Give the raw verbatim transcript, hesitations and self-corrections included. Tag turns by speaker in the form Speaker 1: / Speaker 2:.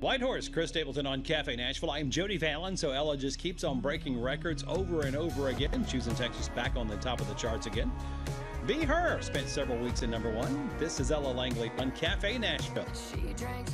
Speaker 1: White Horse, Chris Stapleton on Cafe Nashville. I'm Jody Fallon, so Ella just keeps on breaking records over and over again, choosing Texas back on the top of the charts again. Be Her spent several weeks in number one. This is Ella Langley on Cafe Nashville.
Speaker 2: She drank